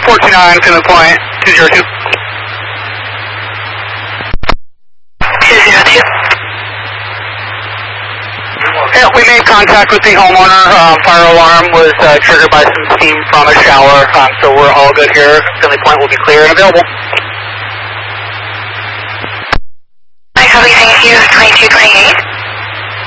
429, Finley Point, 202. 202. Yeah, we made contact with the homeowner. Fire alarm was triggered by some steam from a shower, so we're all good here. Finley Point will be clear and available. I copy, thank you. 2220.